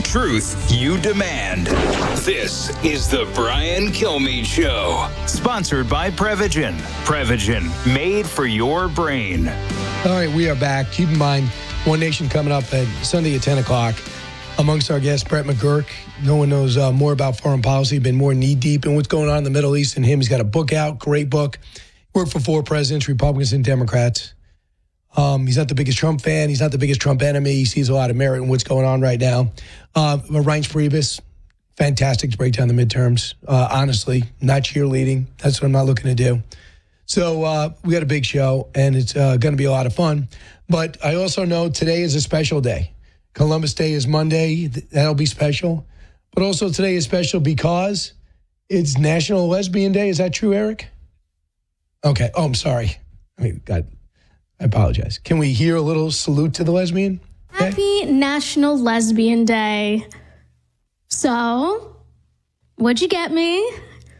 truth you demand. This is the Brian Kilmeade Show. Sponsored by Prevagen. Prevagen, made for your brain. All right, we are back. Keep in mind, One Nation coming up at Sunday at 10 o'clock. Amongst our guests, Brett McGurk. No one knows more about foreign policy, been more knee-deep in what's going on in the Middle East than him. He's got a book out, great book. Worked for 4 presidents, Republicans and Democrats. He's not the biggest Trump fan. He's not the biggest Trump enemy. He sees a lot of merit in what's going on right now. Reince Priebus, fantastic to break down the midterms. Honestly, not cheerleading. That's what I'm not looking to do. So we got a big show, and it's going to be a lot of fun. But I also know today is a special day. Columbus Day is Monday. That'll be special. But also today is special because it's National Lesbian Day. Is that true, Eric? Okay. Oh, I'm sorry. I apologize. Can we hear a little salute to the lesbian? Okay. Happy National Lesbian Day. So, what'd you get me?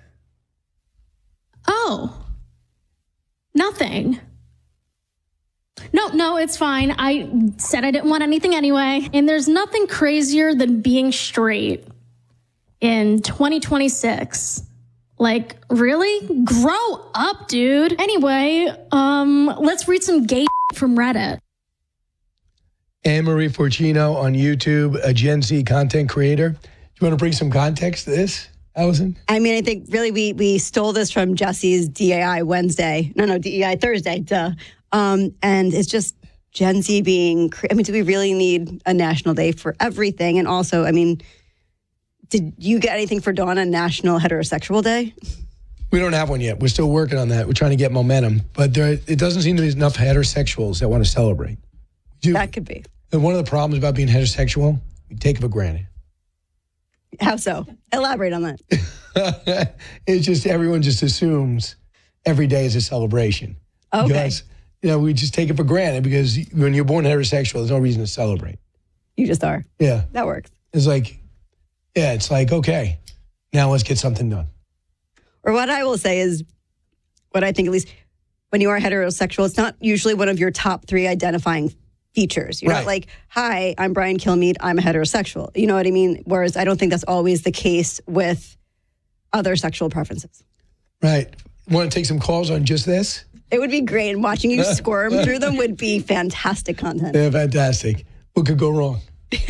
Oh, nothing. No, it's fine. I said I didn't want anything anyway. And there's nothing crazier than being straight in 2026. Like, really? Grow up, dude. Anyway, let's read some gay from Reddit. Anne-Marie Forcino on YouTube, a Gen Z content creator. Do you want to bring some context to this, Allison? I mean, I think really we stole this from Jesse's DEI Wednesday. No, DEI Thursday. Duh. And it's just Gen Z being, do we really need a national day for everything? And also, did you get anything for Dawn on National Heterosexual Day? We don't have one yet. We're still working on that. We're trying to get momentum. But it doesn't seem to be enough heterosexuals that want to celebrate. That could be. And one of the problems about being heterosexual, we take it for granted. How so? Elaborate on that. It's just everyone just assumes every day is a celebration. Okay. Because, we just take it for granted because when you're born heterosexual, there's no reason to celebrate. You just are. Yeah. That works. It's like, okay, now let's get something done. Or what I will say is, what I think at least, when you are heterosexual, it's not usually one of your top 3 identifying features. You're not like, hi, I'm Brian Kilmeade, I'm a heterosexual. You know what I mean? Whereas I don't think that's always the case with other sexual preferences. Right. Want to take some calls on just this? It would be great. And watching you squirm through them would be fantastic content. Yeah, fantastic. What could go wrong?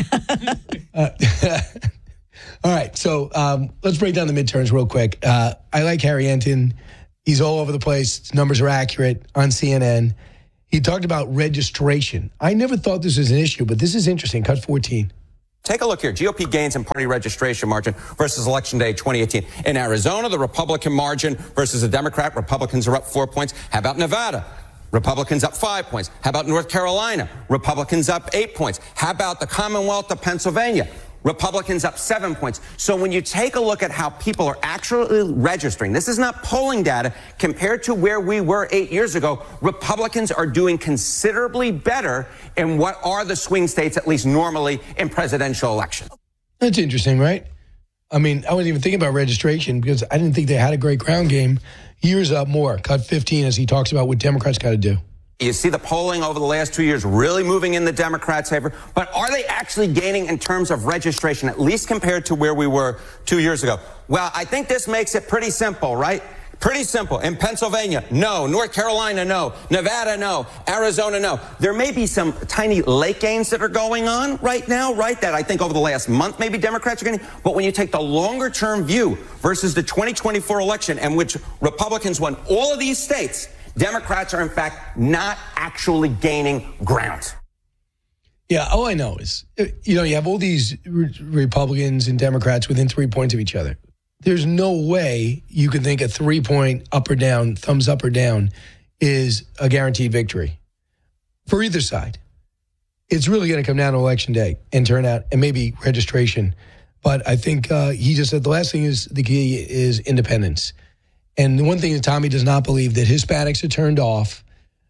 All right, so let's break down the midterms real quick. I like Harry Enten. He's all over the place. His numbers are accurate on CNN. He talked about registration. I never thought this was an issue, but this is interesting. Cut 14. Take a look here. GOP gains in party registration margin versus Election Day 2018. In Arizona, the Republican margin versus the Democrat, Republicans are up 4 points. How about Nevada? Republicans up 5 points. How about North Carolina? Republicans up 8 points. How about the Commonwealth of Pennsylvania? Republicans up 7 points. So when you take a look at how people are actually registering, this is not polling data, compared to where we were 8 years ago, Republicans are doing considerably better in what are the swing states, at least normally, in presidential elections. That's interesting, right? I wasn't even thinking about registration because I didn't think they had a great ground game. Years up more. Cut 15 as he talks about what Democrats got to do. You see the polling over the last 2 years really moving in the Democrats' favor. But are they actually gaining in terms of registration, at least compared to where we were 2 years ago? Well, I think this makes it pretty simple, right? Pretty simple. In Pennsylvania, no. North Carolina, no. Nevada, no. Arizona, no. There may be some tiny late gains that are going on right now, right? That I think over the last month, maybe Democrats are getting. But when you take the longer term view versus the 2024 election in which Republicans won all of these states, Democrats are, in fact, not actually gaining ground. Yeah, all I know is, you have all these Republicans and Democrats within 3 points of each other. There's no way you can think a 3-point up or down, thumbs up or down, is a guaranteed victory for either side. It's really going to come down to Election Day and turnout and maybe registration. But I think he just said the last thing is the key is independence. And the one thing that Tommy does not believe that Hispanics are turned off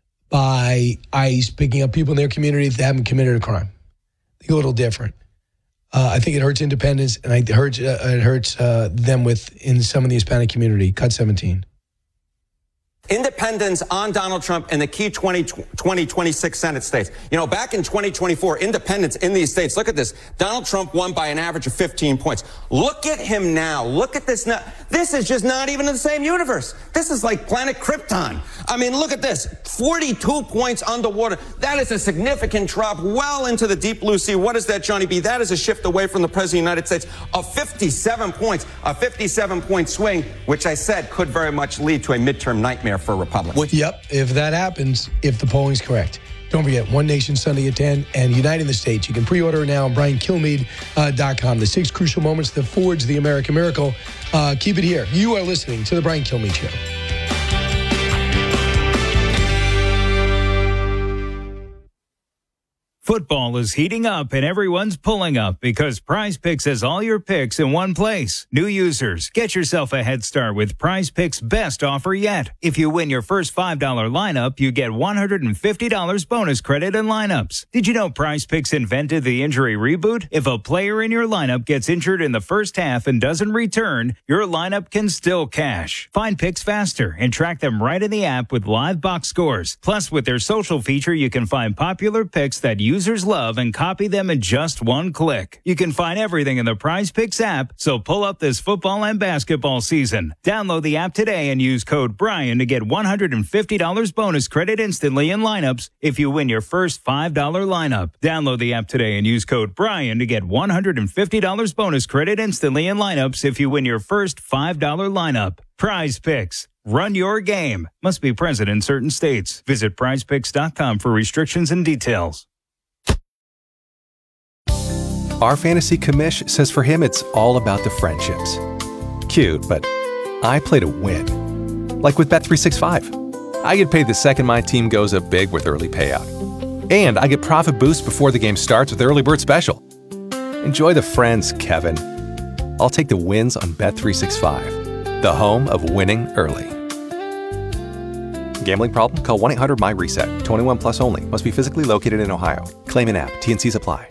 by ICE picking up people in their community that haven't committed a crime. They're a little different. I think it hurts independence, and it hurts them in some of the Hispanic community. Cut 17. independents on Donald Trump in the key 2026 Senate states. You know, back in 2024, independents in these states, look at this. Donald Trump won by an average of 15 points. Look at him now. Look at this now. This is just not even in the same universe. This is like planet Krypton. I mean, look at this. 42 points underwater. That is a significant drop well into the deep blue sea. What is that, Johnny B? That is a shift away from the President of the United States of 57 points, a 57-point swing, which I said could very much lead to a midterm nightmare for Republicans. Yep, if that happens, if the polling's correct. Don't forget, One Nation Sunday at 10 and Uniting the States. You can pre-order now on BrianKilmeade.com. The 6 crucial moments that forge the American miracle. Keep it here. You are listening to The Brian Kilmeade Show. Football is heating up and everyone's pulling up because Prize Picks has all your picks in one place. New users, get yourself a head start with Prize Picks' best offer yet. If you win your first $5 lineup, you get $150 bonus credit in lineups. Did you know Prize Picks invented the injury reboot? If a player in your lineup gets injured in the first half and doesn't return, your lineup can still cash. Find picks faster and track them right in the app with live box scores. Plus, with their social feature, you can find popular picks that users love and copy them in just one click. You can find everything in the Prize Picks app, so pull up this football and basketball season. Download the app today and use code Brian to get $150 bonus credit instantly in lineups if you win your first $5 lineup. Download the app today and use code Brian to get $150 bonus credit instantly in lineups if you win your first $5 lineup. Prize Picks. Run your game. Must be present in certain states. Visit prizepicks.com for restrictions and details. Our fantasy commish says for him it's all about the friendships. Cute, but I play to win. Like with Bet365. I get paid the second my team goes up big with early payout. And I get profit boost before the game starts with Early Bird Special. Enjoy the friends, Kevin. I'll take the wins on Bet365, the home of winning early. Gambling problem? Call 1-800-MY-RESET. 21 plus only. Must be physically located in Ohio. Claim in app. T&Cs apply.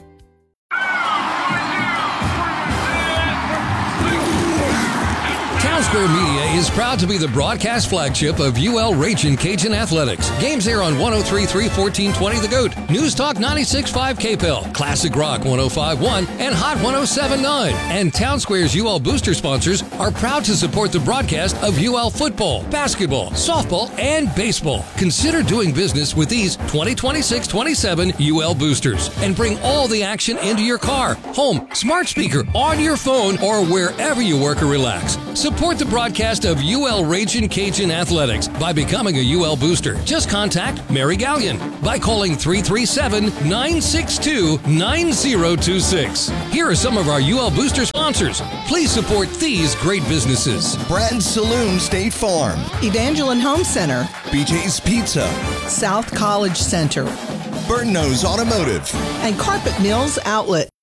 Townsquare Media is proud to be the broadcast flagship of UL Ragin' Cajun Athletics. Games air on 103.3 1420 The Goat, News Talk 96.5 KPEL, Classic Rock 105.1, and Hot 107.9. And Townsquare's UL Booster sponsors are proud to support the broadcast of UL football, basketball, softball, and baseball. Consider doing business with these 2026-27 UL Boosters and bring all the action into your car, home, smart speaker, on your phone, or wherever you work or relax. Support the broadcast of UL Ragin' Cajun Athletics by becoming a UL Booster. Just contact Mary Gallion by calling 337-962-9026. Here are some of our UL Booster sponsors. Please support these great businesses. Brad's Saloon State Farm, Evangeline Home Center, BJ's Pizza, South College Center, Burton Nose Automotive, and Carpet Mills Outlet.